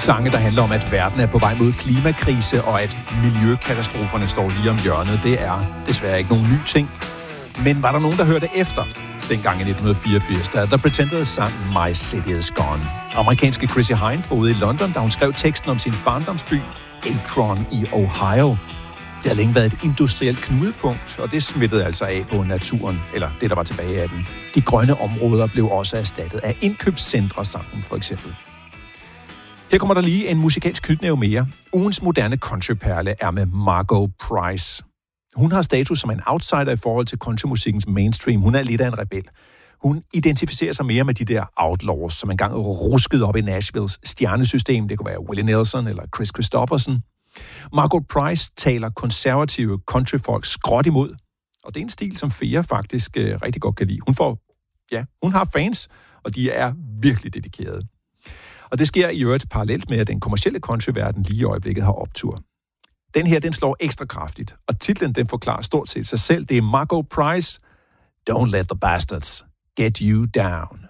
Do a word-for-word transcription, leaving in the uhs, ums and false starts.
Sange, der handler om, at verden er på vej mod klimakrise, og at miljøkatastroferne står lige om hjørnet, det er desværre ikke nogen ny ting. Men var der nogen, der hørte efter dengang i nitten fireogfirs, da The Pretenders sang My City Is Gone? Amerikanske Chrissie Hynde boede i London, da hun skrev teksten om sin barndomsby, Akron i Ohio. Det har længe været et industrielt knudepunkt, og det smittede altså af på naturen, eller det, der var tilbage af den. De grønne områder blev også erstattet af indkøbscentre sammen, for eksempel. Her kommer der lige en musikalsk knytnæve mere. Ugens moderne countryperle er med Margo Price. Hun har status som en outsider i forhold til countrymusikkens mainstream. Hun er lidt af en rebel. Hun identificerer sig mere med de der outlaws, som engang ruskede op i Nashvilles stjernesystem. Det kunne være Willie Nelson eller Chris Christopherson. Margo Price taler konservative countryfolk skråt imod, og det er en stil, som Fia faktisk øh, rigtig godt kan lide. Hun får, ja, hun har fans, og de er virkelig dedikerede. Og det sker i øvrigt parallelt med, at den kommercielle countryverden lige i øjeblikket har optur. Den her, den slår ekstra kraftigt, og titlen, den forklarer stort set sig selv. Det er Margo Price, Don't Let the Bastards Get You Down.